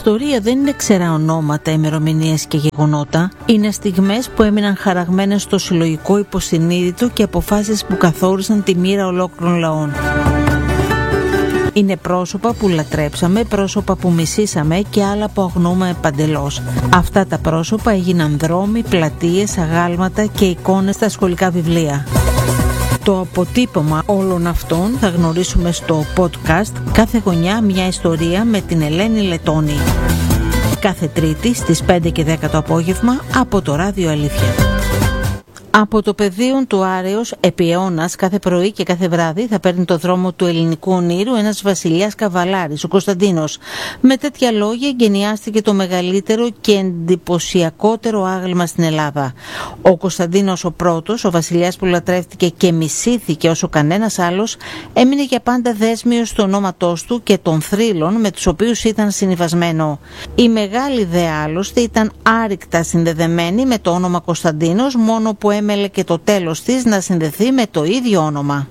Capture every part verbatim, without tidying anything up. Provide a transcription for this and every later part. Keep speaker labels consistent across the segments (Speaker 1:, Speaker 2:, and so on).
Speaker 1: ιστορία δεν είναι ξερά ονόματα, ημερομηνίες και γεγονότα. Είναι στιγμές που έμειναν χαραγμένες στο συλλογικό υποσυνείδητο και αποφάσεις που καθόρισαν τη μοίρα ολόκληρων λαών. Είναι πρόσωπα που λατρέψαμε, πρόσωπα που μισήσαμε και άλλα που αγνοούμε παντελώς. Αυτά τα πρόσωπα έγιναν δρόμοι, πλατείες, αγάλματα και εικόνες στα σχολικά βιβλία. Το αποτύπωμα όλων αυτών θα γνωρίσουμε στο podcast «Κάθε γωνιά μια ιστορία» με την Ελένη Λετώνη. Κάθε Τρίτη στις πέντε και δέκα το απόγευμα από το Ράδιο Αλήθεια. Από το πεδίο του Άρεως επί αιώνας, κάθε πρωί και κάθε βράδυ θα παίρνει το δρόμο του ελληνικού ονείρου ένας βασιλιάς καβαλάρης, ο Κωνσταντίνος. Με τέτοια λόγια εγκαινιάστηκε το μεγαλύτερο και εντυπωσιακότερο άγαλμα στην Ελλάδα. Ο Κωνσταντίνος ο πρώτος, ο βασιλιάς που λατρεύτηκε και μισήθηκε όσο κανένας άλλος, έμεινε για πάντα δέσμιος στο ονόματός του και των θρύλων με τους οποίους ήταν συνυφασμένο. Η μεγάλη δε άλλωστε ήταν άρρηκτα συνδεδεμένη με το όνομα Κωνσταντίνος, μόνο που έμελε και το τέλος της να συνδεθεί με το ίδιο όνομα.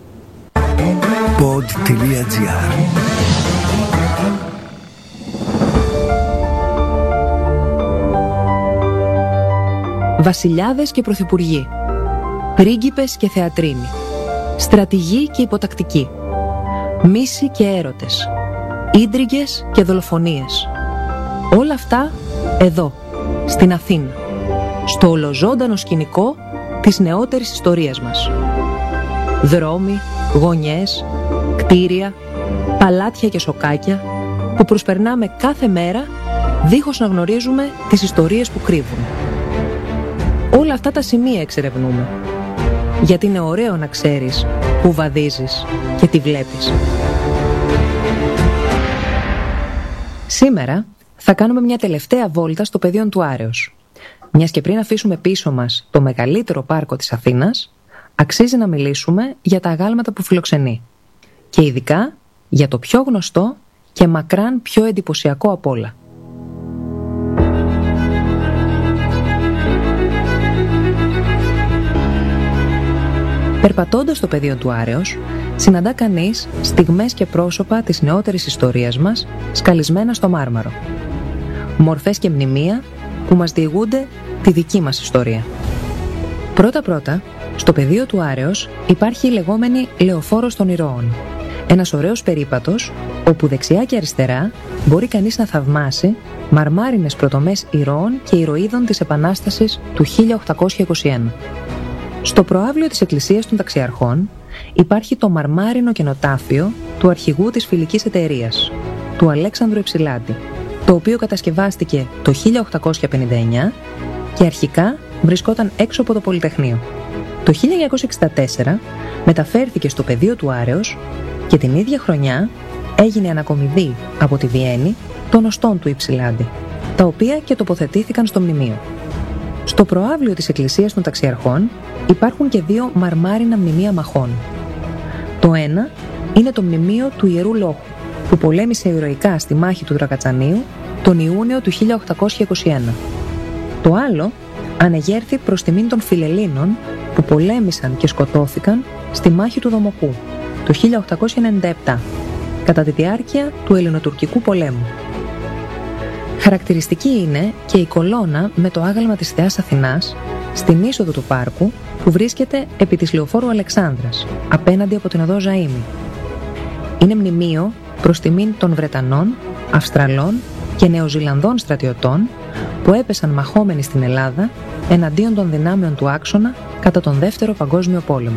Speaker 2: Pod.gr.
Speaker 3: Βασιλιάδες και πρωθυπουργοί, πρίγκιπες και θεατρίνοι, στρατηγοί και υποτακτικοί, μύση και έρωτες, ίντριγκες και δολοφονίες. Όλα αυτά εδώ, στην Αθήνα, στο ολοζώντανο σκηνικό της νεότερης ιστορίας μας. Δρόμοι, γωνιές, κτίρια, παλάτια και σοκάκια που προσπερνάμε κάθε μέρα δίχως να γνωρίζουμε τις ιστορίες που κρύβουν. Όλα αυτά τα σημεία εξερευνούμε, γιατί είναι ωραίο να ξέρεις που βαδίζεις και τι βλέπεις. Σήμερα θα κάνουμε μια τελευταία βόλτα στο πεδίο του Άρεως. Μιας και πριν αφήσουμε πίσω μας το μεγαλύτερο πάρκο της Αθήνας, αξίζει να μιλήσουμε για τα αγάλματα που φιλοξενεί. Και ειδικά για το πιο γνωστό και μακράν πιο εντυπωσιακό απ' όλα. Περπατώντας στο πεδίο του Άρεως, συναντά κανείς στιγμές και πρόσωπα της νεότερης ιστορίας μας σκαλισμένα στο μάρμαρο. Μορφές και μνημεία που μας διηγούνται τη δική μας ιστορία. Πρώτα-πρώτα, στο πεδίο του Άρεως υπάρχει η λεγόμενη Λεωφόρος των Ηρώων. Ένας ωραίος περίπατος, όπου δεξιά και αριστερά μπορεί κανείς να θαυμάσει μαρμάρινες προτομές ηρώων και ηρωίδων της Επανάστασης του χίλια οκτακόσια είκοσι ένα. Στο προαύλιο της Εκκλησίας των Ταξιαρχών υπάρχει το μαρμάρινο κενοτάφιο του αρχηγού της φιλικής εταιρείας, του Αλέξανδρου Υψηλάντη, το οποίο κατασκευάστηκε το χίλια οκτακόσια πενήντα εννιά και αρχικά βρισκόταν έξω από το Πολυτεχνείο. Το χίλια εννιακόσια εξήντα τέσσερα μεταφέρθηκε στο πεδίο του Άρεως και την ίδια χρονιά έγινε ανακομιδή από τη Βιέννη των οστών του Υψηλάντη, τα οποία και τοποθετήθηκαν στο μνημείο. Στο προαύλιο της Εκκλησίας των Ταξιαρχών υπάρχουν και δύο μαρμάρινα μνημεία μαχών. Το ένα είναι το μνημείο του Ιερού Λόχου, που πολέμησε ηρωικά στη μάχη του Δρακατσανίου τον Ιούνιο του χίλια οκτακόσια είκοσι ένα. Το άλλο ανεγέρθη προς τιμήν των Φιλελλήνων που πολέμησαν και σκοτώθηκαν στη μάχη του Δομοκού το χίλια οκτακόσια ενενήντα επτά, κατά τη διάρκεια του Ελληνοτουρκικού πολέμου. Χαρακτηριστική είναι και η κολόνα με το άγαλμα της Θεάς Αθηνάς στην είσοδο του πάρκου που βρίσκεται επί της Λεωφόρου Αλεξάνδρας, απέναντι από την οδό Ζαΐμι. Είναι μνημείο προς τιμήν των Βρετανών, Αυστραλών και Νεοζηλανδών στρατιωτών που έπεσαν μαχόμενοι στην Ελλάδα εναντίον των δυνάμεων του άξονα κατά τον Δεύτερο Παγκόσμιο Πόλεμο.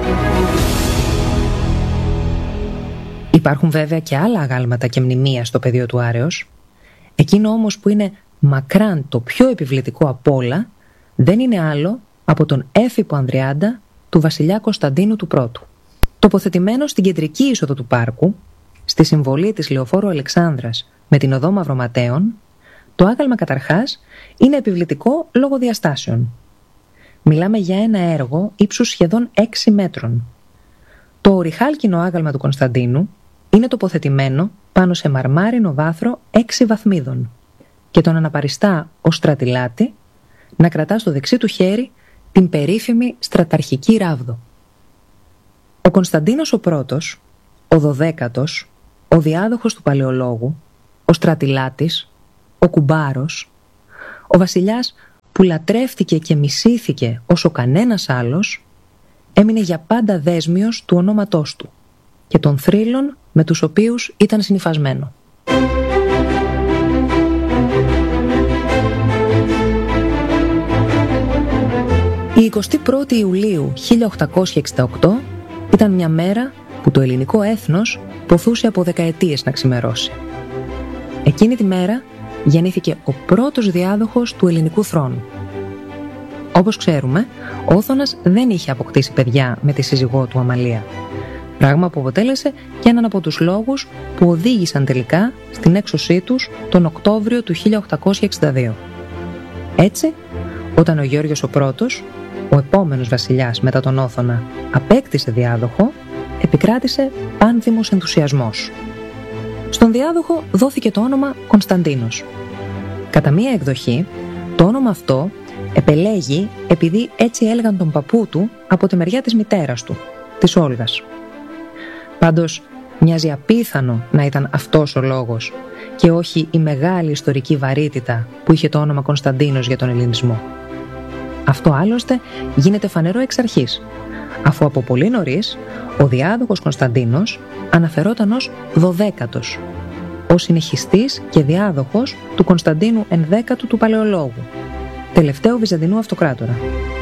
Speaker 3: Υπάρχουν βέβαια και άλλα αγάλματα και μνημεία στο πεδίο του Άρεως. Εκείνο όμως που είναι μακράν το πιο επιβλητικό απ' όλα δεν είναι άλλο από τον έφυπο Ανδριάντα του βασιλιά Κωνσταντίνου του Πρώτου. Τοποθετημένο στην κεντρική είσοδο του πάρκου, στη συμβολή της Λεωφόρου Αλεξάνδρας με την οδό Μαυροματέων, το άγαλμα καταρχάς είναι επιβλητικό λόγω διαστάσεων. Μιλάμε για ένα έργο ύψους σχεδόν έξι μέτρων. Το οριχάλκινο άγαλμα του Κωνσταντίνου είναι τοποθετημένο πάνω σε μαρμάρινο βάθρο έξι βαθμίδων και τον αναπαριστά ως στρατιλάτη να κρατά στο δεξί του χέρι την περίφημη στραταρχική ράβδο. Ο Κωνσταντίνος ο Πρώτος, ο δωδέκατος, ο διάδοχος του Παλαιολόγου, ο στρατιλάτης, ο κουμπάρος, ο βασιλιάς που λατρεύτηκε και μισήθηκε όσο κανένας άλλος, έμεινε για πάντα δέσμιος του ονόματός του και των θρύλων με τους οποίους ήταν συνυφασμένο. Η εικοστή πρώτη Ιουλίου χίλια οκτακόσια εξήντα οκτώ ήταν μια μέρα που το ελληνικό έθνος ποθούσε από δεκαετίες να ξημερώσει. Εκείνη τη μέρα γεννήθηκε ο πρώτος διάδοχος του ελληνικού θρόνου. Όπως ξέρουμε, ο Όθωνας δεν είχε αποκτήσει παιδιά με τη σύζυγό του Αμαλία, πράγμα που αποτέλεσε και έναν από τους λόγους που οδήγησαν τελικά στην έξωσή τους τον Οκτώβριο του χίλια οκτακόσια εξήντα δύο. Έτσι, όταν ο Γεώργιος ο Πρώτος, ο επόμενος βασιλιάς μετά τον Όθωνα, απέκτησε διάδοχο, επικράτησε πάνθυμος ενθουσιασμός. Στον διάδοχο δόθηκε το όνομα Κωνσταντίνος. Κατά μία εκδοχή, το όνομα αυτό επελέγει επειδή έτσι έλεγαν τον παππού του από τη μεριά της μητέρας του, της Όλγας. Πάντως, μοιάζει απίθανο να ήταν αυτός ο λόγος και όχι η μεγάλη ιστορική βαρύτητα που είχε το όνομα Κωνσταντίνος για τον ελληνισμό. Αυτό άλλωστε γίνεται φανερό εξ αρχής, αφού από πολύ νωρίς ο διάδοχος Κωνσταντίνος αναφερόταν ως δωδέκατος, ως συνεχιστής και διάδοχος του Κωνσταντίνου ενδέκατου του Παλαιολόγου, τελευταίου Βυζαντινού αυτοκράτορα.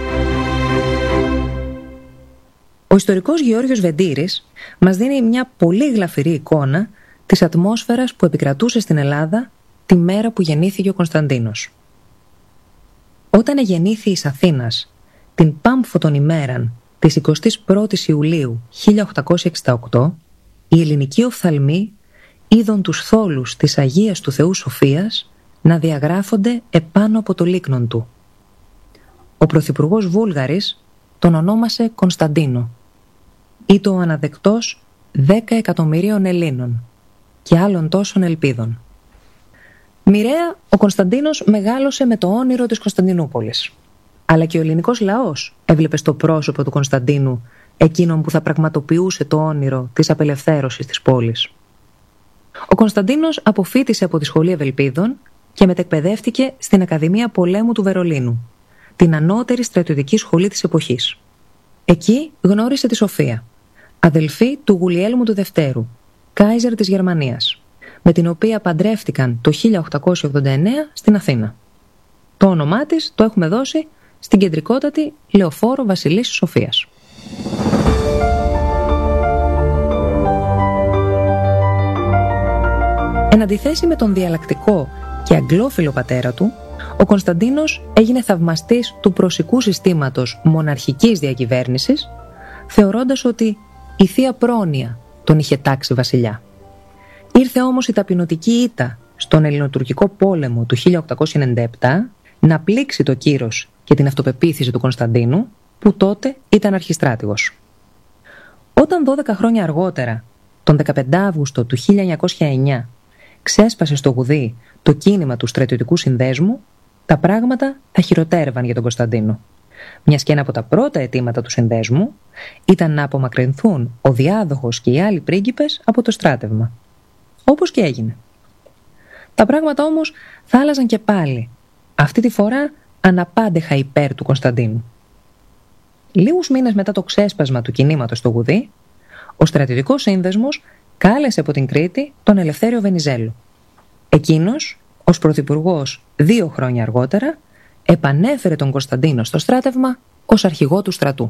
Speaker 3: Ο ιστορικός Γεώργιος Βεντήρης μας δίνει μια πολύ γλαφυρή εικόνα της ατμόσφαιρας που επικρατούσε στην Ελλάδα τη μέρα που γεννήθηκε ο Κωνσταντίνος. Όταν εγεννήθη εις Αθήνας την Πάμφωτον ημέραν της εικοστής πρώτης Ιουλίου χίλια οκτακόσια εξήντα οκτώ, οι ελληνικοί οφθαλμοί είδον τους θόλους της Αγίας του Θεού Σοφίας να διαγράφονται επάνω από το λίκνον του. Ο πρωθυπουργός Βούλγαρης τον ονόμασε Κωνσταντίνο. Ήτο ο αναδεκτός δέκα εκατομμυρίων Ελλήνων και άλλων τόσων ελπίδων. Μοιραία, ο Κωνσταντίνος μεγάλωσε με το όνειρο της Κωνσταντινούπολης. Αλλά και ο ελληνικός λαός έβλεπε στο πρόσωπο του Κωνσταντίνου εκείνον που θα πραγματοποιούσε το όνειρο της απελευθέρωσης της πόλης. Ο Κωνσταντίνος αποφοίτησε από τη Σχολή Ευελπίδων και μετεκπαιδεύτηκε στην Ακαδημία Πολέμου του Βερολίνου, την ανώτερη στρατιωτική σχολή της εποχής. Εκεί γνώρισε τη Σοφία, αδελφή του Γουλιέλμου του Δευτέρου, Κάιζερ της Γερμανίας, με την οποία παντρεύτηκαν το χίλια οκτακόσια ογδόντα εννέα στην Αθήνα. Το όνομά της το έχουμε δώσει στην κεντρικότατη Λεωφόρο Βασιλίσσης Σοφίας. Εν αντιθέσει με τον διαλλακτικό και αγγλόφιλο πατέρα του, ο Κωνσταντίνος έγινε θαυμαστής του προσικού συστήματος μοναρχικής διακυβέρνησης, θεωρώντας ότι η Θεία Πρόνοια τον είχε τάξει βασιλιά. Ήρθε όμως η ταπεινωτική ήττα στον Ελληνοτουρκικό πόλεμο του χίλια οκτακόσια ενενήντα επτά να πλήξει το κύρος και την αυτοπεποίθηση του Κωνσταντίνου, που τότε ήταν αρχιστράτηγος. Όταν δώδεκα χρόνια αργότερα, τον δεκαπέντε Αύγουστο του χίλια εννιακόσια εννέα, ξέσπασε στο Γουδί το κίνημα του στρατιωτικού συνδέσμου, τα πράγματα θα χειροτέρευαν για τον Κωνσταντίνο. Μιας και ένα από τα πρώτα αιτήματα του συνδέσμου ήταν να απομακρυνθούν ο διάδοχος και οι άλλοι πρίγκιπες από το στράτευμα. Όπως και έγινε. Τα πράγματα όμως θα άλλαζαν και πάλι, αυτή τη φορά αναπάντεχα υπέρ του Κωνσταντίνου. Λίγους μήνες μετά το ξέσπασμα του κινήματος στο Γουδί, ο στρατιωτικός σύνδεσμος κάλεσε από την Κρήτη τον Ελευθέριο Βενιζέλο. Εκείνος, ως πρωθυπουργός δύο χρόνια αργότερα, επανέφερε τον Κωνσταντίνο στο στράτευμα ως αρχηγό του στρατού.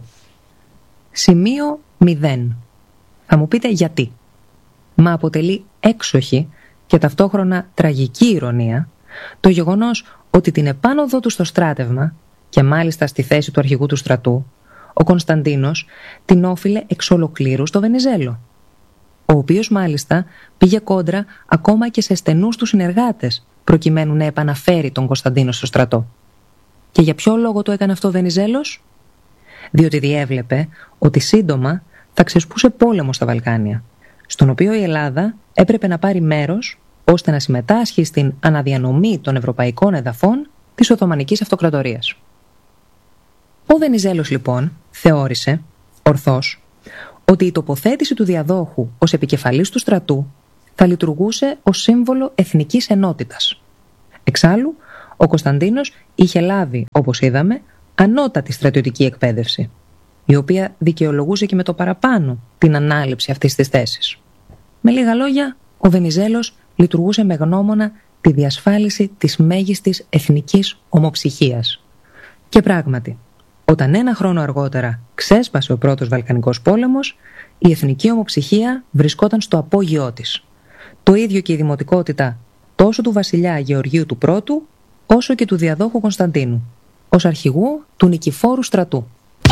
Speaker 3: Σημείο μηδέν. Θα μου πείτε γιατί. Μα αποτελεί έξοχη και ταυτόχρονα τραγική ηρωνία το γεγονός ότι την επάνωδό του στο στράτευμα, και μάλιστα στη θέση του αρχηγού του στρατού, ο Κωνσταντίνος την όφιλε εξ ολοκλήρου στο Βενιζέλο, ο οποίος μάλιστα πήγε κόντρα ακόμα και σε στενούς του συνεργάτες προκειμένου να επαναφέρει τον Κωνσταντίνο στο στρατό. Και για ποιο λόγο το έκανε αυτό ο Βενιζέλος? Διότι διέβλεπε ότι σύντομα θα ξεσπούσε πόλεμο στα Βαλκάνια, στον οποίο η Ελλάδα έπρεπε να πάρει μέρος ώστε να συμμετάσχει στην αναδιανομή των ευρωπαϊκών εδαφών της Οθωμανικής Αυτοκρατορίας. Ο Βενιζέλος λοιπόν θεώρησε, ορθώς, ότι η τοποθέτηση του διαδόχου ως επικεφαλής του στρατού θα λειτουργούσε ως σύμβολο εθνικής ενότητας, Εξάλλου, ο Κωνσταντίνος είχε λάβει, όπως είδαμε, ανώτατη στρατιωτική εκπαίδευση, η οποία δικαιολογούσε και με το παραπάνω την ανάληψη αυτής της θέσης. Με λίγα λόγια, ο Βενιζέλος λειτουργούσε με γνώμονα τη διασφάλιση της μέγιστης εθνικής ομοψυχίας. Και πράγματι, όταν ένα χρόνο αργότερα ξέσπασε ο πρώτος Βαλκανικός πόλεμος, η εθνική ομοψυχία βρισκόταν στο απόγειό της. Το ίδιο και η δημοτικότητα τόσο του βασιλιά Γεωργίου του Πρώτου, όσο και του διαδόχου Κωνσταντίνου, ως αρχηγού του νικηφόρου στρατού.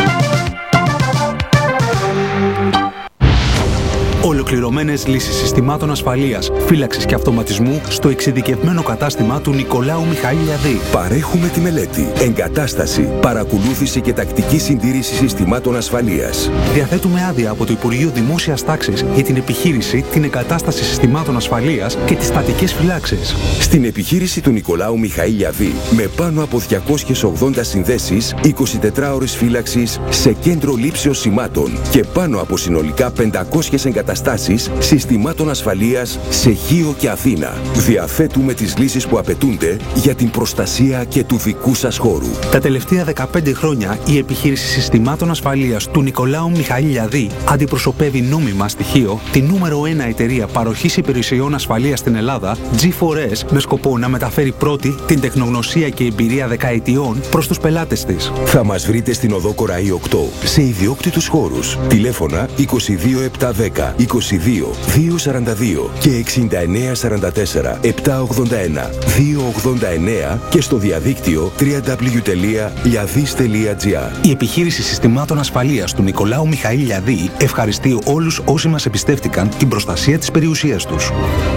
Speaker 2: Ολοκληρωμένες λύσεις συστημάτων ασφαλείας, φύλαξης και αυτοματισμού στο εξειδικευμένο κατάστημα του Νικολάου Μιχαηλιαδή.
Speaker 4: Παρέχουμε τη μελέτη, εγκατάσταση, παρακολούθηση και τακτική συντήρηση συστημάτων ασφαλείας.
Speaker 2: Διαθέτουμε άδεια από το Υπουργείο Δημόσιας Τάξης για την επιχείρηση, την εγκατάσταση συστημάτων ασφαλείας και τις στατικές φυλάξεις.
Speaker 4: Στην επιχείρηση του Νικολάου Μιχαηλιαδή, με πάνω από διακόσιες ογδόντα συνδέσεις, εικοσιτετρά ώρες φύλαξης σε κέντρο λήψεως σημάτων και πάνω από συνολικά πεντακόσιες εγκαταστάσεις συστημάτων ασφαλείας σε Χίο και Αθήνα. Διαθέτουμε τις λύσεις που απαιτούνται για την προστασία και του δικού σας χώρου.
Speaker 2: Τα τελευταία δεκαπέντε χρόνια η επιχείρηση συστημάτων ασφαλείας του Νικολάου Μιχαηλιαδή αντιπροσωπεύει νόμιμα στοιχείο τη νούμερο ένα εταιρεία παροχής υπηρεσιών ασφαλείας στην Ελλάδα, τζι φορ ες, με σκοπό να μεταφέρει πρώτη την τεχνογνωσία και εμπειρία δεκαετιών προς τους πελάτες της.
Speaker 4: Θα μας βρείτε στην οδό Κοραή οκτώ, σε ιδιόκτητους χώρους. Τηλέφωνα είκοσι δύο επτακόσια δέκα είκοσι δύο διακόσια σαράντα δύο και εξήντα εννέα σαράντα τέσσερα επτακόσια ογδόντα ένα διακόσια ογδόντα εννέα και στο διαδίκτυο double-u double-u double-u τελεία liadis τελεία gr.
Speaker 2: Η επιχείρηση συστημάτων ασφαλείας του Νικολάου Μιχαηλιαδή ευχαριστεί όλους όσοι μας εμπιστεύτηκαν την προστασία της περιουσίας τους.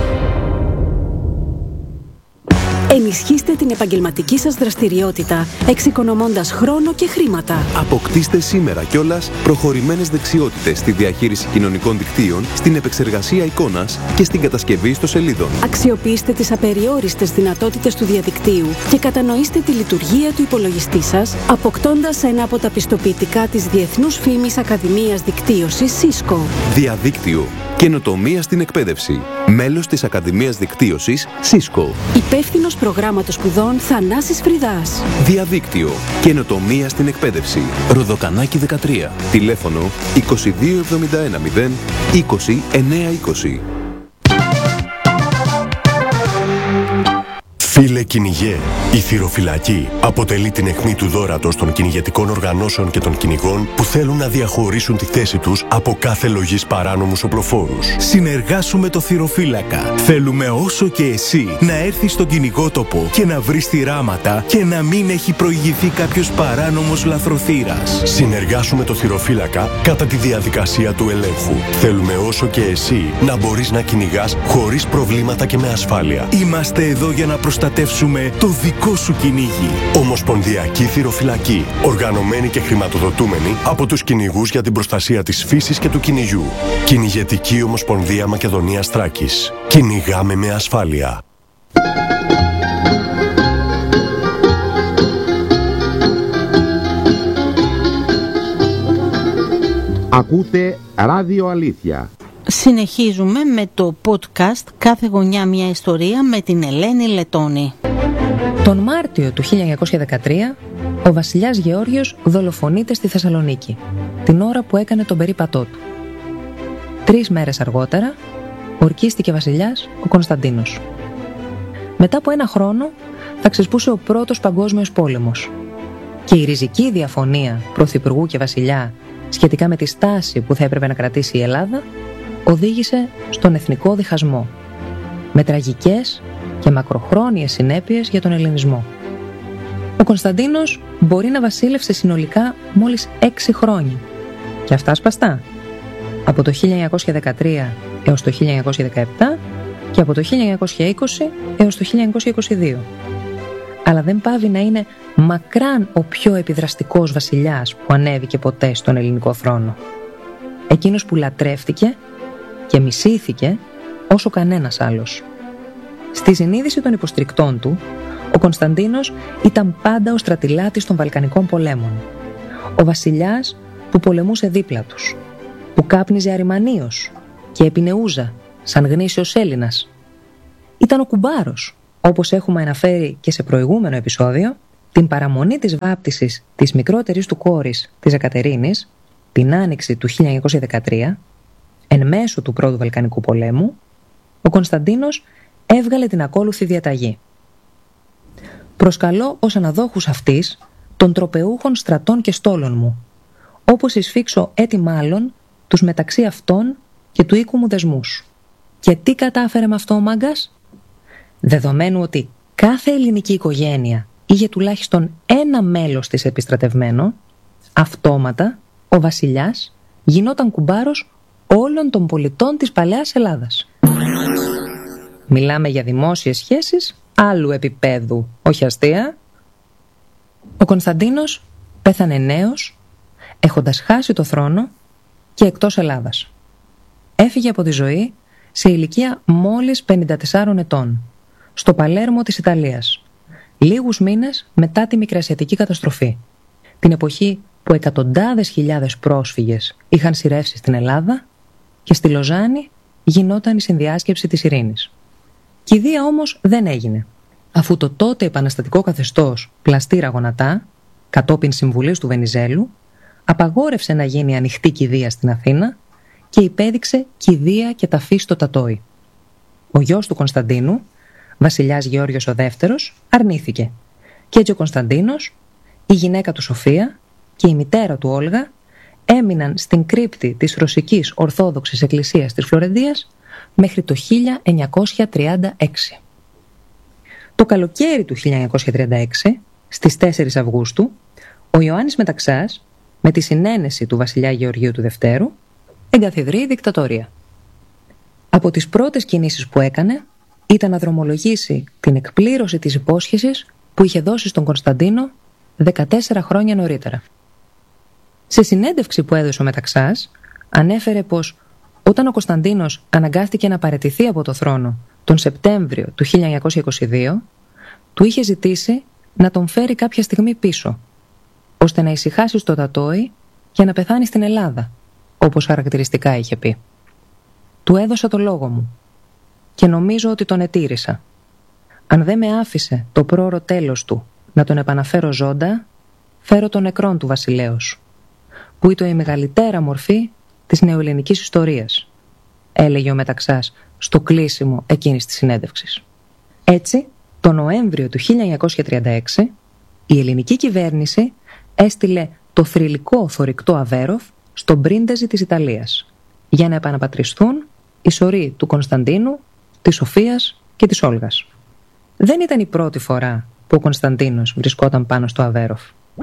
Speaker 5: Ενισχύστε την επαγγελματική σας δραστηριότητα, εξοικονομώντας χρόνο και χρήματα.
Speaker 6: Αποκτήστε σήμερα κιόλας προχωρημένες δεξιότητες στη διαχείριση κοινωνικών δικτύων, στην επεξεργασία εικόνας και στην κατασκευή ιστοσελίδων.
Speaker 5: Αξιοποιήστε τις απεριόριστες δυνατότητες του διαδικτύου και κατανοήστε τη λειτουργία του υπολογιστή σας, αποκτώντας ένα από τα πιστοποιητικά της Διεθνούς Φήμης Ακαδημίας Δικτύωσης Cisco.
Speaker 6: Διαδίκτυο. Καινοτομία στην εκπαίδευση. Μέλος της Ακαδημίας Δικτύωσης Cisco.
Speaker 5: Υπεύθυνος προγράμματος σπουδών Θανάσης Φριδάς.
Speaker 6: Διαδίκτυο. Καινοτομία στην εκπαίδευση. Ροδοκανάκι δεκατρία. Τηλέφωνο είκοσι δύο εβδομήντα ένα μηδέν είκοσι εννέα είκοσι.
Speaker 7: Φίλε κυνηγέ, η θυροφυλακή αποτελεί την αιχμή του δώρατος των κυνηγετικών οργανώσεων και των κυνηγών που θέλουν να διαχωρίσουν τη θέση τους από κάθε λογής παράνομους οπλοφόρους.
Speaker 8: Συνεργάσου με το θυροφύλακα. Θέλουμε όσο και εσύ να έρθεις στον κυνηγότοπο και να βρεις θυράματα και να μην έχει προηγηθεί κάποιος παράνομος λαθροθύρας.
Speaker 7: Συνεργάσου με το θυροφύλακα κατά τη διαδικασία του ελέγχου. Θέλουμε όσο και εσύ να μπορείς να κυνηγάς χωρίς προβλήματα και με ασφάλεια.
Speaker 8: Είμαστε εδώ για να προστατεύσουμε το δικό σου κυνήγι.
Speaker 7: Ομοσπονδιακή Θυροφυλακή. Οργανωμένη και χρηματοδοτούμενη από τους κυνηγούς για την προστασία της φύσης και του κυνηγιού. Κυνηγετική Ομοσπονδία Μακεδονίας Θράκης. Κυνηγάμε με ασφάλεια.
Speaker 9: Ακούτε Ράδιο Αλήθεια.
Speaker 1: Συνεχίζουμε με το podcast «Κάθε γωνιά μια ιστορία» με την Ελένη Λετώνη.
Speaker 3: Τον Μάρτιο του χίλια εννιακόσια δεκατρία, ο βασιλιάς Γεώργιος δολοφονείται στη Θεσσαλονίκη, την ώρα που έκανε τον περίπατό του. Τρεις μέρες αργότερα, ορκίστηκε βασιλιάς ο Κωνσταντίνος. Μετά από ένα χρόνο, θα ξεσπούσε ο πρώτος παγκόσμιος πόλεμος. Και η ριζική διαφωνία πρωθυπουργού και βασιλιά σχετικά με τη στάση που θα έπρεπε να κρατήσει η Ελλάδα οδήγησε στον εθνικό διχασμό, με τραγικές και μακροχρόνιες συνέπειες για τον ελληνισμό. Ο Κωνσταντίνος μπορεί να βασίλευσε συνολικά μόλις έξι χρόνια, και αυτά σπαστά, από το χίλια εννιακόσια δεκατρία έως το χίλια εννιακόσια δεκαεπτά και από το χίλια εννιακόσια είκοσι έως το χίλια εννιακόσια είκοσι δύο. Αλλά δεν πάβει να είναι μακράν ο πιο επιδραστικός βασιλιάς που ανέβηκε ποτέ στον ελληνικό θρόνο. Εκείνος που λατρεύτηκε και μισήθηκε όσο κανένας άλλος. Στη συνείδηση των υποστρικτών του, ο Κωνσταντίνος ήταν πάντα ο στρατηλάτης των Βαλκανικών πολέμων. Ο βασιλιάς που πολεμούσε δίπλα τους, που κάπνιζε αριμανίως και επινεούζα σαν γνήσιος Έλληνας. Ήταν ο κουμπάρος Όπως έχουμε αναφέρει και σε προηγούμενο επεισόδιο, την παραμονή της βάπτισης της μικρότερης του κόρης, της Εκατερίνης, την άνοιξη του χίλια εννιακόσια δεκατρία, εν μέσω του Πρώτου Βαλκανικού Πολέμου, ο Κωνσταντίνος έβγαλε την ακόλουθη διαταγή. «Προσκαλώ ως αναδόχους αυτής των τροπεούχων στρατών και στόλων μου, όπως εισφίξω έτη μάλλον τους μεταξύ αυτών και του οίκου μου δεσμούς». Και τι κατάφερε με αυτό ο μάγκας? Δεδομένου ότι κάθε ελληνική οικογένεια είχε τουλάχιστον ένα μέλος της επιστρατευμένο, αυτόματα ο βασιλιάς γινόταν κουμπάρος όλων των πολιτών της παλαιάς Ελλάδας. Μιλάμε για δημόσιες σχέσεις άλλου επίπεδου, όχι αστεία. Ο Κωνσταντίνος πέθανε νέος, έχοντας χάσει το θρόνο και εκτός Ελλάδας. Έφυγε από τη ζωή σε ηλικία μόλις πενήντα τεσσάρων ετών, στο Παλέρμο της Ιταλίας, λίγους μήνες μετά τη Μικρασιατική καταστροφή, την εποχή που εκατοντάδες χιλιάδες πρόσφυγες είχαν σειρεύσει στην Ελλάδα και στη Λοζάνη γινόταν η συνδιάσκεψη της ειρήνης. Κηδεία όμως δεν έγινε, αφού το τότε επαναστατικό καθεστώς πλαστήρα γονατά, κατόπιν συμβουλής του Βενιζέλου, απαγόρευσε να γίνει ανοιχτή κηδεία στην Αθήνα και υπέδειξε κηδεία και ταφή στο Τατόι. Ο γιος του Κωνσταντίνου, βασιλιάς Γεώργιος ο Δεύτερος, αρνήθηκε και έτσι ο Κωνσταντίνος, η γυναίκα του Σοφία και η μητέρα του Όλγα έμειναν στην κρύπτη της Ρωσικής Ορθόδοξης Εκκλησίας της Φλωρεντίας μέχρι το χίλια εννιακόσια τριάντα έξι. Το καλοκαίρι του χίλια εννιακόσια τριάντα έξι, στις τέσσερις Αυγούστου, ο Ιωάννης Μεταξάς, με τη συνένεση του βασιλιά Γεωργίου του Δευτέρου, εγκαθιδρύει δικτατορία. Από τις πρώτες κινήσεις που έκανε ήταν να δρομολογήσει την εκπλήρωση της υπόσχεσης που είχε δώσει στον Κωνσταντίνο δεκατέσσερα χρόνια νωρίτερα. Σε συνέντευξη που έδωσε ο Μεταξάς, ανέφερε πως όταν ο Κωνσταντίνος αναγκάστηκε να παραιτηθεί από το θρόνο τον Σεπτέμβριο του χίλια εννιακόσια είκοσι δύο, του είχε ζητήσει να τον φέρει κάποια στιγμή πίσω, ώστε να ησυχάσει στο Τατόι και να πεθάνει στην Ελλάδα, όπως χαρακτηριστικά είχε πει. Του έδωσα το λόγο μου και νομίζω ότι τον ετήρησα. Αν δεν με άφησε το πρόωρο τέλος του να τον επαναφέρω ζώντα, φέρω τον νεκρόν του βασιλέως, που ήταν η μεγαλύτερα μορφή της νεοελληνικής ιστορίας, έλεγε ο Μεταξάς στο κλείσιμο εκείνης της συνέντευξης. Έτσι, το Νοέμβριο του χίλια εννιακόσια τριάντα έξι, η ελληνική κυβέρνηση έστειλε το θρυλικό θωρηκτό Αβέροφ στον Μπρίντεζι της Ιταλίας για να επαναπατριστούν οι σωροί του Κωνσταντίνου, της Σοφίας και της Όλγας. Δεν ήταν η πρώτη φορά που ο Κωνσταντίνος βρισκόταν πάνω στο Αβέροφ.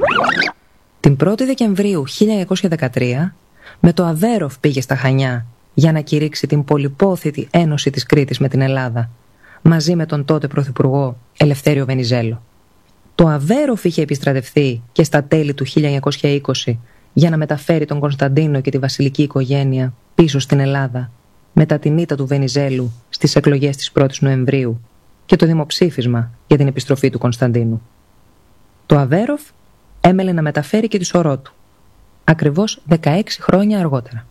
Speaker 3: Την πρώτη Δεκεμβρίου χίλια εννιακόσια δεκατρία, με το Αβέροφ πήγε στα Χανιά για να κηρύξει την πολυπόθητη ένωση της Κρήτης με την Ελλάδα, μαζί με τον τότε πρωθυπουργό Ελευθέριο Βενιζέλο. Το Αβέροφ είχε επιστρατευθεί και στα τέλη του χίλια εννιακόσια είκοσι για να μεταφέρει τον Κωνσταντίνο και τη βασιλική οικογένεια πίσω στην Ελλάδα μετά την ήττα του Βενιζέλου στις εκλογές της πρώτης Νοεμβρίου και το δημοψήφισμα για την επιστροφή του Κωνσταντίνου. Το Αβέροφ έμελε να μεταφέρει και τη σωρό του, ακριβώς δεκαέξι χρόνια αργότερα.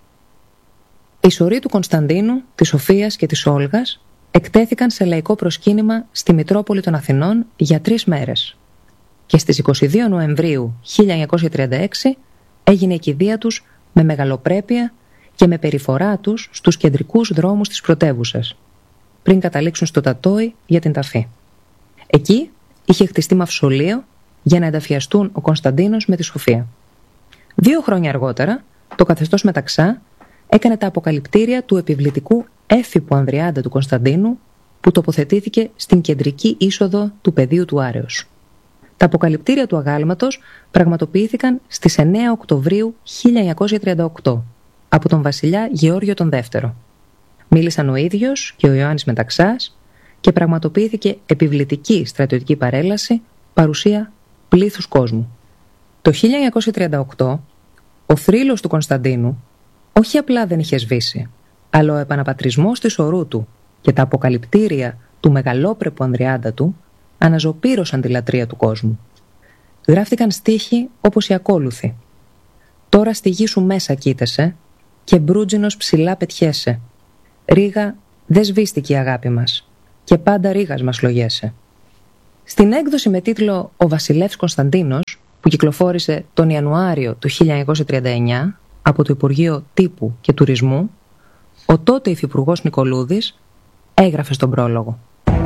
Speaker 3: Οι σωροί του Κωνσταντίνου, της Σοφίας και της Όλγας εκτέθηκαν σε λαϊκό προσκύνημα στη Μητρόπολη των Αθηνών για τρεις μέρες και στις είκοσι δύο Νοεμβρίου χίλια εννιακόσια τριάντα έξι έγινε η κηδεία τους με μεγαλοπρέπεια και με περιφορά τους στους κεντρικούς δρόμους της πρωτεύουσας, πριν καταλήξουν στο Τατόι για την ταφή. Εκεί είχε χτιστεί μαυσολείο για να ενταφιαστούν ο Κωνσταντίνος με τη Σοφία. Δύο χρόνια αργότερα, το καθεστώς Μεταξά έκανε τα αποκαλυπτήρια του επιβλητικού έφυπου Ανδριάντα του Κωνσταντίνου, που τοποθετήθηκε στην κεντρική είσοδο του πεδίου του Άρεως. Τα αποκαλυπτήρια του αγάλματος πραγματοποιήθηκαν στις εννέα Οκτωβρίου χίλια εννιακόσια τριάντα οκτώ από τον βασιλιά Γεώργιο τον Δεύτερο. Μίλησαν ο ίδιος και ο Ιωάννης Μεταξάς και πραγματοποιήθηκε επιβλητική στρατιωτική παρέλαση παρουσία πλήθους κόσμου. Το χίλια εννιακόσια τριάντα οκτώ ο θρύλος του Κωνσταντίνου όχι απλά δεν είχε σβήσει, αλλά ο επαναπατρισμός της ορού του και τα αποκαλυπτήρια του μεγαλόπρεπου Ανδριάντα του αναζωπήρωσαν τη λατρεία του κόσμου. Γράφτηκαν στίχοι όπως οι ακόλουθοι: «Τώρα στη γη σου μέσα κοίτεσαι και μπρούτζινος ψηλά πετιέσαι. Ρίγα, δεν σβήστηκε η αγάπη μας και πάντα ρίγας μας λογέσαι. Στην έκδοση με τίτλο «Ο Βασιλεύς Κωνσταντίνος», που κυκλοφόρησε τον Ιανουάριο του χίλια εννιακόσια τριάντα εννιά από το Υπουργείο Τύπου και Τουρισμού, ο τότε υφυπουργός Νικολούδης έγραφε στον πρόλογο: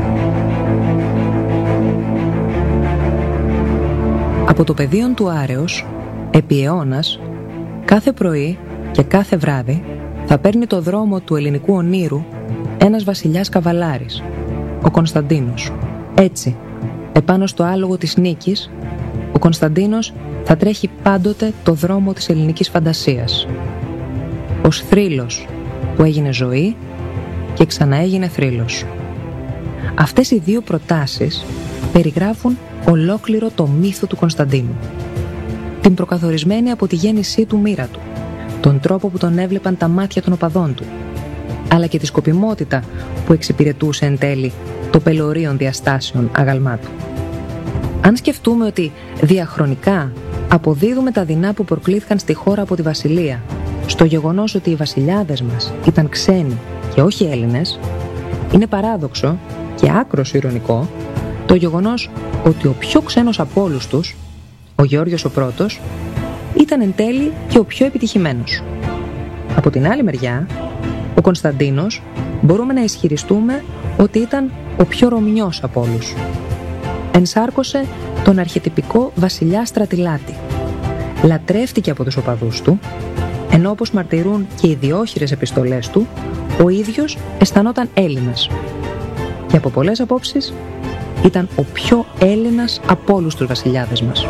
Speaker 3: «Από το πεδίον του Άρεως, επί αιώνας, κάθε πρωί και κάθε βράδυ θα παίρνει το δρόμο του ελληνικού ονείρου ένας βασιλιάς καβαλάρης, ο Κωνσταντίνος. Έτσι, επάνω στο άλογο της νίκης, ο Κωνσταντίνος θα τρέχει πάντοτε το δρόμο της ελληνικής φαντασίας. Ως θρύλος που έγινε ζωή και ξαναέγινε θρύλος». Αυτές οι δύο προτάσεις περιγράφουν ολόκληρο το μύθο του Κωνσταντίνου. Την προκαθορισμένη από τη γέννησή του μοίρα του, τον τρόπο που τον έβλεπαν τα μάτια των οπαδών του, αλλά και τη σκοπιμότητα που εξυπηρετούσε εν τέλει το πελωρίων διαστάσεων αγαλμά του. Αν σκεφτούμε ότι διαχρονικά αποδίδουμε τα δεινά που προκλήθηκαν στη χώρα από τη βασιλεία στο γεγονός ότι οι βασιλιάδες μας ήταν ξένοι και όχι Έλληνες, είναι παράδοξο και άκρος ειρωνικό το γεγονός ότι ο πιο ξένος από όλους τους, ο Γεώργιος ο Πρώτος, ήταν εν τέλει και ο πιο επιτυχημένος. Από την άλλη μεριά, ο Κωνσταντίνος μπορούμε να ισχυριστούμε ότι ήταν ο πιο Ρωμιός από όλους. Ενσάρκωσε τον αρχετυπικό βασιλιά στρατηλάτη. Λατρεύτηκε από τους οπαδούς του, ενώ όπως μαρτυρούν και οι διόχειρες επιστολές του, ο ίδιος αισθανόταν Έλληνας. Και από πολλές απόψεις ήταν ο πιο Έλληνας από όλους τους βασιλιάδες μας.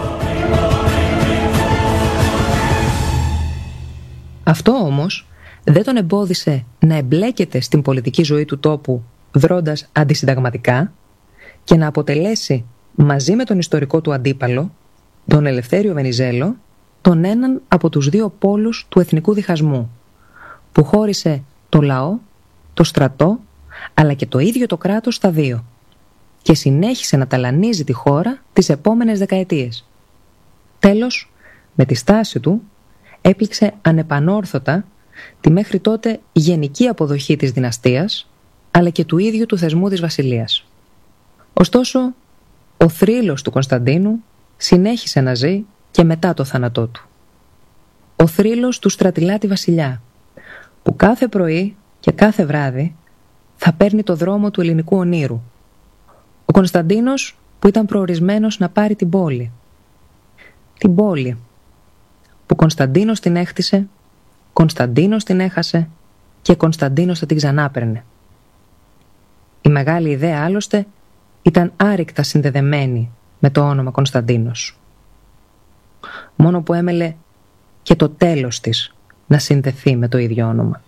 Speaker 3: Αυτό όμως δεν τον εμπόδισε να εμπλέκεται στην πολιτική ζωή του τόπου δρώντας αντισυνταγματικά και να αποτελέσει μαζί με τον ιστορικό του αντίπαλο, τον Ελευθέριο Βενιζέλο, τον έναν από τους δύο πόλους του εθνικού διχασμού, που χώρισε το λαό, το στρατό, αλλά και το ίδιο το κράτος στα δύο, και συνέχισε να ταλανίζει τη χώρα τις επόμενες δεκαετίες. Τέλος, με τη στάση του, έπληξε ανεπανόρθωτα τη μέχρι τότε γενική αποδοχή της δυναστείας, αλλά και του ίδιου του θεσμού της βασιλείας. Ωστόσο, ο θρύλος του Κωνσταντίνου συνέχισε να ζει και μετά το θάνατό του. Ο θρύλος του στρατηλάτη βασιλιά, που κάθε πρωί και κάθε βράδυ θα παίρνει το δρόμο του ελληνικού ονείρου. Ο Κωνσταντίνος που ήταν προορισμένος να πάρει την πόλη. Την πόλη που Κωνσταντίνος την έχτισε, Κωνσταντίνος την έχασε και Κωνσταντίνος θα την ξανάπαιρνε. Η μεγάλη ιδέα άλλωστε ήταν άρρηκτα συνδεδεμένη με το όνομα Κωνσταντίνος. Μόνο που έμελε και το τέλος της να συνδεθεί με το ίδιο όνομα.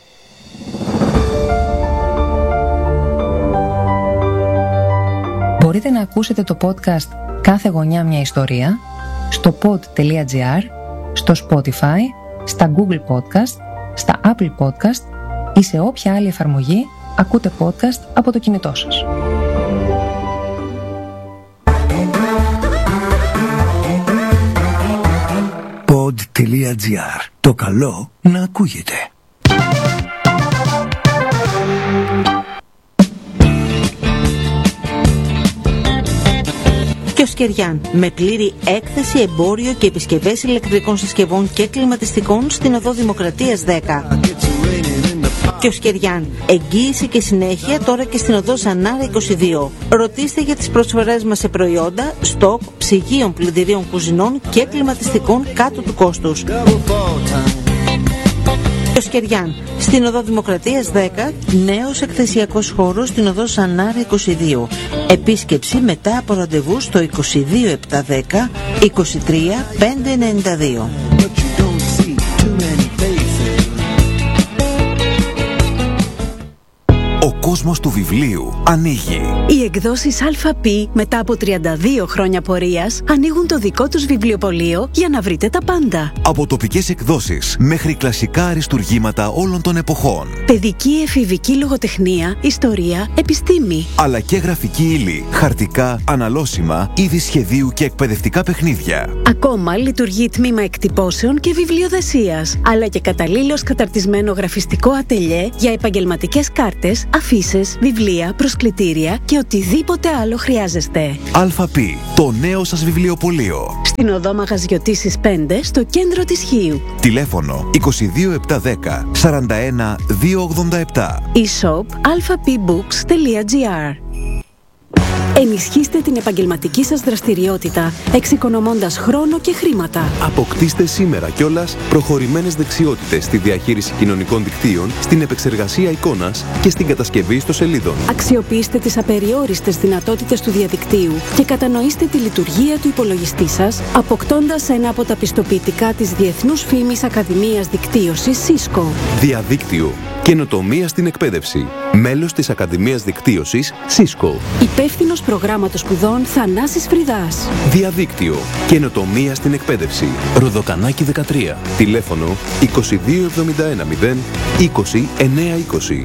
Speaker 3: Μπορείτε να ακούσετε το podcast «Κάθε γωνιά μια ιστορία» στο pod.gr, στο Spotify, στα Google Podcast, στα Apple Podcast ή σε όποια άλλη εφαρμογή ακούτε podcast από το κινητό σας.
Speaker 8: pod.gr. Το καλό να ακούγεται.
Speaker 1: Κιοσκεριάν, με πλήρη έκθεση, εμπόριο και επισκευές ηλεκτρικών συσκευών και κλιματιστικών στην οδό Δημοκρατίας δέκα. Κιοσκεριάν, εγγύηση και συνέχεια τώρα και στην οδό Ζανάρα είκοσι δύο. Ρωτήστε για τις προσφορές μας σε προϊόντα, στόκ, ψυγείων, πλυντηρίων κουζινών και κλιματιστικών κάτω του κόστους. Κιοσκεριάν, στην οδό Δημοκρατίας δέκα, νέος εκθεσιακός χώρος στην οδό Ζανάρα είκοσι δύο. Επίσκεψη μετά από ραντεβού στο είκοσι δύο επτακόσια δέκα είκοσι τρία πεντακόσια ενενήντα δύο.
Speaker 10: Ο κόσμος του βιβλίου ανοίγει.
Speaker 5: Οι εκδόσεις ΑΠ μετά από τριάντα δύο χρόνια πορείας ανοίγουν το δικό τους βιβλιοπωλείο για να βρείτε τα πάντα.
Speaker 10: Από τοπικές εκδόσεις μέχρι κλασικά αριστουργήματα όλων των εποχών.
Speaker 5: Παιδική, εφηβική λογοτεχνία, ιστορία, επιστήμη.
Speaker 10: Αλλά και γραφική ύλη, χαρτικά, αναλώσιμα, είδη σχεδίου και εκπαιδευτικά παιχνίδια.
Speaker 5: Ακόμα λειτουργεί τμήμα εκτυπώσεων και βιβλιοδεσίας. Αλλά και καταλήλως καταρτισμένο γραφιστικό ατελιέ για επαγγελματικές κάρτες, αφήγησεις αφίσες, βιβλία, προσκλητήρια και οτιδήποτε άλλο χρειάζεστε.
Speaker 10: ΑΠ, το νέο σας βιβλιοπωλείο.
Speaker 5: Στην οδό Μαγαζιωτήσης πέντε, στο κέντρο της Χίου.
Speaker 10: Τηλέφωνο είκοσι δύο επτακόσια δέκα σαράντα ένα διακόσια ογδόντα επτά.
Speaker 5: e-shop alphabooks τελεία gr. Ενισχύστε την επαγγελματική σας δραστηριότητα, εξοικονομώντας χρόνο και χρήματα.
Speaker 6: Αποκτήστε σήμερα κιόλας προχωρημένες δεξιότητες στη διαχείριση κοινωνικών δικτύων, στην επεξεργασία εικόνας και στην κατασκευή ιστοσελίδων.
Speaker 5: Αξιοποιήστε τις απεριόριστες δυνατότητες του διαδικτύου και κατανοήστε τη λειτουργία του υπολογιστή σας, αποκτώντας ένα από τα πιστοποιητικά της Διεθνούς Φήμης Ακαδημίας Δικτύωσης Cisco.
Speaker 6: Διαδίκτυο. Καινοτομία στην εκπαίδευση. Μέλος της Ακαδημίας Δικτύωσης Cisco.
Speaker 5: Υπεύθυνος προγράμματος σπουδών Θανάσης Φριδάς.
Speaker 6: Διαδίκτυο. Καινοτομία στην εκπαίδευση.
Speaker 8: Ροδοκανάκι δεκατρία.
Speaker 6: Τηλέφωνο είκοσι δύο εβδομήντα ένα μηδέν είκοσι εννιακόσια είκοσι.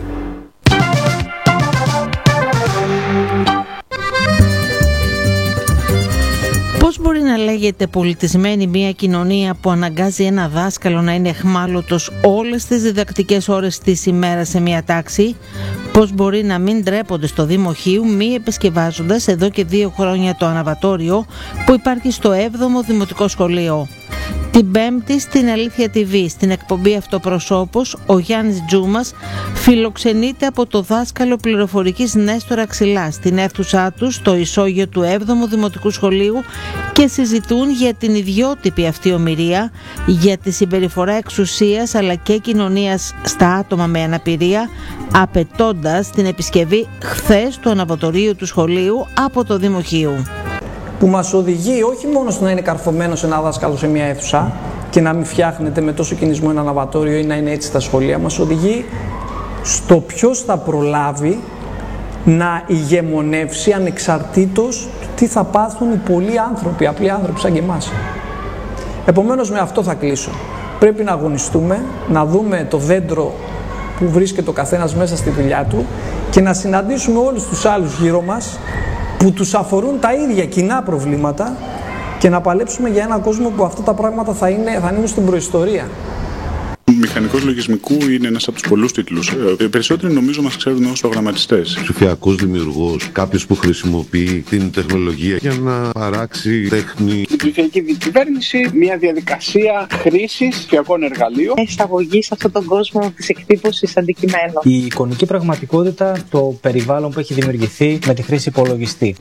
Speaker 1: Πώς μπορεί να λέγεται πολιτισμένη μια κοινωνία που αναγκάζει ένα δάσκαλο να είναι εχμάλωτος όλες τις διδακτικές ώρες της ημέρας σε μια τάξη? Πώς μπορεί να μην ντρέπονται στο Δήμο Χίου μη επισκευάζοντας εδώ και δύο χρόνια το αναβατόριο που υπάρχει στο έβδομο Δημοτικό Σχολείο? Την Πέμπτη στην Αλήθεια τι βι, στην εκπομπή Αυτοπροσώπος, ο Γιάννης Τζούμας φιλοξενείται από το δάσκαλο πληροφορικής Νέστορα Ξυλά στην αίθουσά του στο ισόγειο του έβδομου Δημοτικού Σχολείου και συζητούν για την ιδιότυπη αυτή ομιλία, για τη συμπεριφορά εξουσίας αλλά και κοινωνίας στα άτομα με αναπηρία, απαιτώντας την επισκευή χθες του αναβατορίου του σχολείου από το Δήμο Χίου.
Speaker 11: Που μας οδηγεί όχι μόνο στο να είναι καρφωμένος ένα δάσκαλο σε μια αίθουσα και να μην φτιάχνεται με τόσο κινησμό ένα αναβατόριο ή να είναι έτσι στα σχολεία, μας οδηγεί στο ποιος θα προλάβει να ηγεμονεύσει ανεξαρτήτως του τι θα πάθουν οι πολλοί άνθρωποι, απλοί άνθρωποι σαν και εμάς. Επομένως με αυτό θα κλείσω. Πρέπει να αγωνιστούμε, να δούμε το δέντρο που βρίσκεται ο καθένας μέσα στη δουλειά του και να συναντήσουμε όλους τους άλλους γύρω μας που τους αφορούν τα ίδια κοινά προβλήματα και να παλέψουμε για έναν κόσμο που αυτά τα πράγματα θα είναι, θα είναι στην προϊστορία.
Speaker 12: Μηχανικός λογισμικού είναι ένας από τους πολλούς τίτλους. Οι περισσότεροι νομίζω μας ξέρουν ως προγραμματιστές.
Speaker 13: Ψηφιακός δημιουργός, κάποιος που χρησιμοποιεί την τεχνολογία για να παράξει τέχνη.
Speaker 14: Η ψηφιακή διακυβέρνηση, μια διαδικασία χρήσης ψηφιακών εργαλείων.
Speaker 15: Εισαγωγή σε αυτόν τον κόσμο της εκτύπωσης αντικειμένων.
Speaker 16: Η εικονική πραγματικότητα, το περιβάλλον που έχει δημιουργηθεί με τη χρήση υπολογιστή.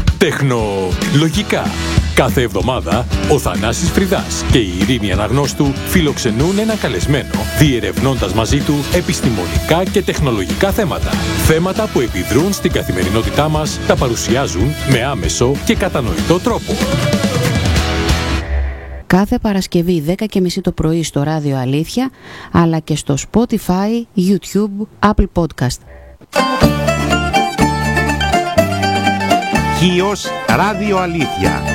Speaker 17: Τεχνολογικά. Κάθε εβδομάδα ο Θανάσης Φριδάς και η Ειρήνη Αναγνώστου φιλοξενούν έναν καλεσμένο, διερευνώντας μαζί του επιστημονικά και τεχνολογικά θέματα. Θέματα που επιδρούν στην καθημερινότητά μας, τα παρουσιάζουν με άμεσο και κατανοητό τρόπο.
Speaker 18: Κάθε Παρασκευή δέκα και μισή το πρωί στο Ράδιο Αλήθεια, αλλά και στο Spotify, YouTube, Apple Podcast.
Speaker 9: Χίος Ράδιο Αλήθεια.